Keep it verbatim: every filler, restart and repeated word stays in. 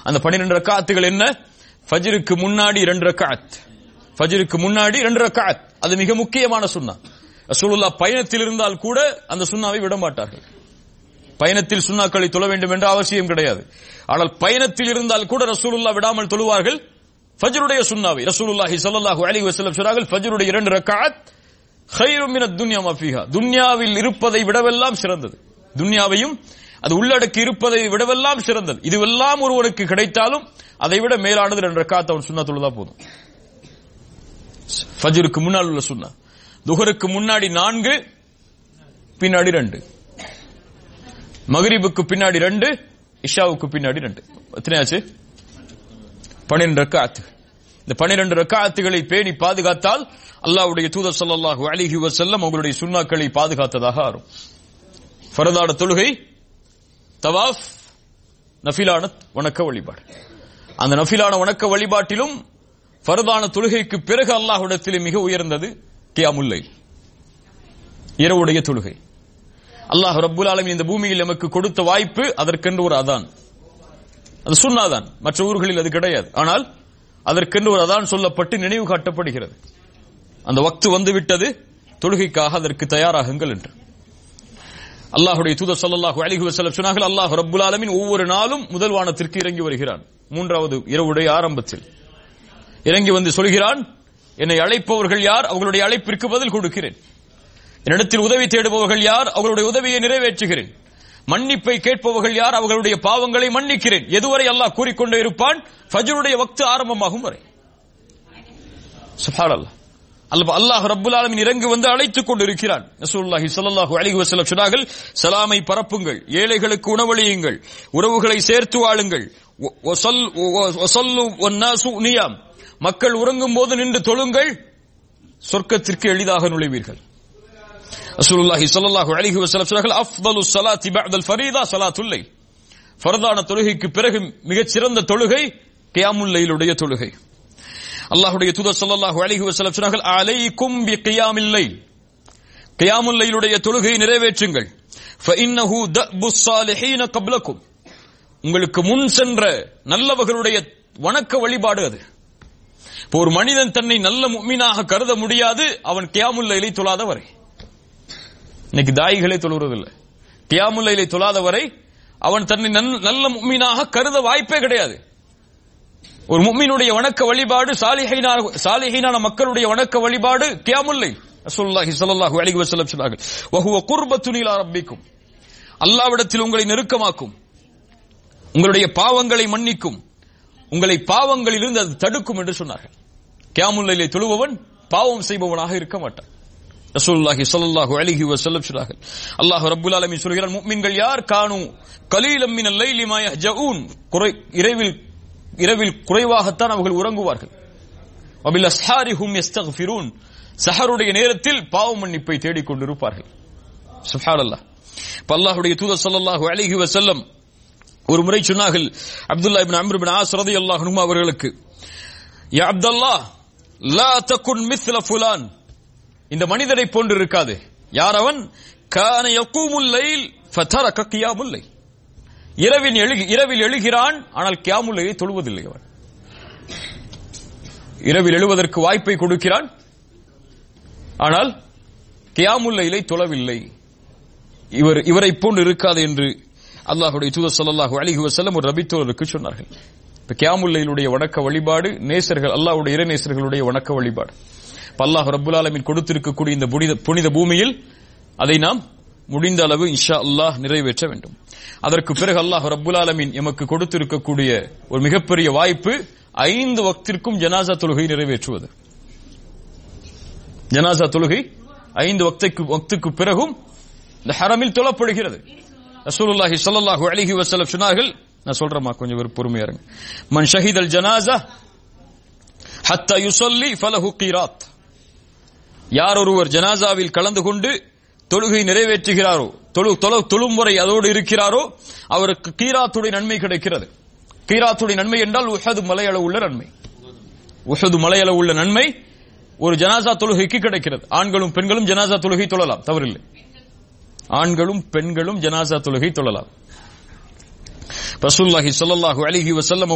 அந்த பன்னிரண்டு ரக்காத்துகள் என்ன? ஃபஜ்ருக்கு முன்னாடி இரண்டு ரக்காத், ஃபஜ்ருக்கு முன்னாடி இரண்டு ரக்காத். அது மிக முக்கியமான சுன்னா. ரசூலுல்லாஹ் பயணத்தில் இருந்தால் கூட அந்த சுன்னாவை விட மாட்டார்கள். பயணத்தில் சுன்னாக்களை தொழ வேண்டும் என்ற அவசியம் கிடையாது. ஆனால் பயணத்தில் இருந்தால் கூட ரசூலுல்லாஹ் விடாமல் தொழுவார்கள் ஃபஜ்ருடைய சுன்னாவை. ரசூலுல்லாஹி ஸல்லல்லாஹு அலைஹி வஸல்லம் சொன்னார்கள், ஃபஜ்ருடைய இரண்டு ரக்காத் கைரும் மினத் துன்யா மா ஃபீஹா, துன்யாவில் இருப்பதை விடவெல்லாம் சிறந்தது. துன்யாவையும் அது உள்ளடக்கி இருப்பதை விடவெல்லாம் சிறந்தது. இதுவெல்லாம் ஒருவனுக்கு கிடைத்தாலும் அதை விட மேலானது ரெண்டு ரக்காத் அவன் சுன்னா தொழுதா போதும். ஃபஜ்ருக்கு முன்னால் உள்ள சுன்னா. துஹருக்கு முன்னாடி நான்கு, பின்னாடி ரெண்டு. மக்ரிபுக்கு பின்னாடி ரெண்டு, இஷாவுக்கு பின்னாடி ரெண்டு. எத்தனையாச்சு? பன்னிரண்டு ரக்காத். இந்த பன்னிரண்டு ரக்காத்துகளை பேணி பாதுகாத்தால் அல்லாஹ்வுடைய தூதர் ஸல்லல்லாஹு அலைஹி வஸல்லம் அவங்களுடைய சுன்னாக்களை பாதுகாத்ததாக ஆகும். ஃபர்தான தொழுகை, தவாஃப், நஃபிலான வணக்க வழிபாடு. அந்த நஃபிலான வணக்க வழிபாட்டிலும் ஃபர்தான தொழுகைக்கு பிறகு அல்லாஹ்விடத்தில் மிக உயர்ந்தது கியாமுல் லைல், இரவுடைய தொழுகை. அல்லாஹ் ரப்புல் ஆலமீன் இந்த பூமியில் நமக்கு கொடுத்த வாய்ப்பு அதற்கென்று ஒரு அதான். அது சுன்னாதான், மற்ற ஊர்களில் அது கிடையாது. ஆனால் அதற்கென்று ஒரு அதான் சொல்லப்பட்டு நினைவு காட்டப்படுகிறது. அந்த வக்து வந்துவிட்டது, தொழுகைக்காக அதற்கு தயாராகுங்கள் என்று. அல்லாஹ்வுடைய தூதர் ஸல்லல்லாஹு அலைஹி வஸல்லம் சொன்னார்கள், அல்லாஹ் ரப்புல் ஆலமீன் ஒவ்வொரு நாளும் முதல் வானத்திற்கு இறங்கி வருகிறான். மூன்றாவது இரவுடைய ஆரம்பத்தில் இறங்கி வந்து சொல்கிறான், என்னை அழைப்பவர்கள் யார்? அவர்களுடைய அழைப்பிற்கு பதில் கொடுக்கிறேன். என்னிடத்தில் உதவி தேடுபவர்கள் யார்? அவர்களுடைய உதவியை நிறைவேற்றுகிறேன். மன்னிப்பை கேட்பவர்கள் யார்? அவர்களுடைய பாவங்களை மன்னிக்கிறேன். எதுவரை அல்லாஹ் கூறிக்கொண்டே இருப்பான்? ஃபஜ்ருடைய வக்து ஆரம்பமாகும் வரை. சுப்ஹானல்லாஹ். அல்லாஹ் ரப்புல் ஆலமீன் இறங்கி வந்து அழைத்துக் கொண்டிருக்கிறான். ரசூலுல்லாஹி ஸல்லல்லாஹு அலைஹி வஸல்லம் சொன்னார்கள், சலாமை பரப்புங்கள், ஏழைகளுக்கு உணவளியுங்கள், உறவுகளை சேர்த்து வாழுங்கள், மக்கள் உறங்கும் போது நின்று தொழுங்கள், சொர்க்கத்திற்கு எளிதாக நுழைவீர்கள். ரசூலுல்லாஹி ஸல்லல்லாஹு அலைஹி வஸல்லம் சொன்னார்கள், அஃதலுஸ் ஸலாத்தி பஅதல் ஃபரீதா ஸலாத்துல் லைல், ஃபர்தான தொழுகைக்கு பிறகு மிகச் சிறந்த தொழுகை கியாமுல் லைலுடைய தொழுகை. அல்லாஹ்வுடைய தூதர் ஸல்லல்லாஹு அலைஹி வஸல்லம் சொன்னார்கள், அலைக்கும் பிகியாமில் லைல், கியாமுல் லைலுடைய தொழுகையை நிறைவேற்றுங்கள். ஃபஇன்னஹு தஅபுஸ் ஸாலிஹீன கப்லக்கும், உங்களுக்கு முன் சென்ற நல்லவர்களுடைய வணக்க வழிபாடு அது. இப்போ ஒரு மனிதன் தன்னை நல்ல முஃமினாக கருத முடியாது அவன் கியாமுல் லைலை தொழாத வரை. இன்னைக்கு தாயிகளே தொழுவதில்லை. கியாமுல் லைலை தொழாத வரை அவன் தன்னை நல்ல முஃமினாக கருத வாய்ப்பே கிடையாது. ஒரு முஃமினுடைய வணக்க வழிபாடு, சாலிஹீனான சாலிஹீனான மக்களுடைய வணக்க வழிபாடு கியாமுல் லைல். ரசூலுல்லாஹி ஸல்லல்லாஹு அலைஹி வஸல்லம் சொன்னார்கள், வஹுவ குர்பத்துன் இலா ரப்பிக்கும், அல்லாஹ்விடத்தில் உங்களை நெருக்கமாக்கும், உங்களுடைய பாவங்களை மன்னிக்கும், உங்களை பாவங்களிலிருந்து அது தடுக்கும் என்று சொன்னார்கள். கியாமுல் லைலை தொழுபவன் பாவம் செய்பவனாக இருக்க மாட்டான். ரசூலுல்லாஹி ஸல்லல்லாஹு அலைஹி வஸல்லம் சொன்னார்கள், அல்லாஹ் ரப்புல் ஆலமீன் சொல்கிறார், முஃமின்கள் யார்? கானு கலீலம் மினல் லைலி மா யஹ்ஜஊன், இரவில் இரவில் குறைவாகத்தான் அவர்கள் உறங்குவார்கள். வபில் அஸ்ஹாரி ஹும் யஸ்தக்ஃபிரூன், சஹருடைய நேரத்தில் பாவ மன்னிப்பை தேடிக் கொண்டிருப்பார்கள். சுப்ஹானல்லாஹ். அல்லாஹ்வுடைய தூதர் ஸல்லல்லாஹு அலைஹி வஸல்லம் ஒரு முறை சொன்னார்கள், அப்துல்லாஹ் இப்னு அம்ர் இப்னு ஆஸ் ரலியல்லாஹு அன்ஹு அவர்களுக்கு, யா அப்துல்லாஹ் லா தகுன் மிஸ்ல ஃபுலான், இந்த மனிதரை போன்று இருக்காது. யார் அவன்? கான யகூமுல் லைல் ஃபதரக கியாமுல் லைல், இரவில் இரவில் எழுகிறான் ஆனால் கியாமுல் லைலை தொழுவதில்லை. அவன் இரவில் எழுவதற்கு வாய்ப்பை கொடுக்கிறான் ஆனால் கியாமுல் லைலை தொழவில்லை. இவர் இவரை போன்று இருக்காது என்று அல்லாஹ்வுடைய தூதர் ஸல்லல்லாஹு அலைஹி வஸல்லம் ஒரு நபித்தோழருக்கு சொன்னார்கள். இப்ப கியாமுல் லைலுடைய வணக்க வழிபாடு நேசர்கள், அல்லாஹ்வுடைய இறை நேசர்களுடைய வணக்க வழிபாடு. அல்லாஹ் ரப்புல் ஆலமீன் கொடுத்திருக்கக்கூடிய இந்த புனித பூமியில் அதை நாம் முடிந்த அளவு இன்ஷா அல்லாஹ் நிறைவேற்ற வேண்டும். அதற்கு பிறகு அல்லாஹ் ரப்புல் ஆலமீன் எமக்கு கொடுத்திருக்கக்கூடிய ஒரு மிகப்பெரிய வாய்ப்பு ஐந்து வக்திற்கும் ஜனாசா தொழுகை நிறைவேற்றுவது. ஜனாசா தொழுகை ஐந்து வக்துக்கு வக்துக்கு பிறகும் இந்த ஹரமில் தொழப்படுகிறது. ரசூலுல்லாஹி ஸல்லல்லாஹு அலைஹி வஸல்லம் சொன்னார்கள், நான் சொல்றேமா கொஞ்சம் பொறுமையா இருங்க, மன் ஷஹீதல் ஜனாஸா ஹத்தா யுஸல்லி ஃபலஹு கீராத், யார் ஒருவர் ஜனாசாவில் கலந்து கொண்டு தொழுகை நிறைவேற்றுகிறாரோ, தொழும் வரை அதோடு இருக்கிறாரோ அவருக்கு கீராத்துடைய நன்மை கிடைக்கிறது. கீராத்துடைய நன்மை என்றால் உஹது மலையளவு உள்ள நன்மை. உஹது மலையளவு உள்ள நன்மை ஒரு ஜனாசா தொழுகைக்கு கிடைக்கிறது. ஆண்களும் பெண்களும் ஜனாசா தொழுகை தொழலாம், தவறில்லை. ஆண்களும் பெண்களும் ஜனாசா தொழுகை தொழலாம். ரசூலுல்லாஹி ஸல்லல்லாஹு அலைஹி வஸல்லம்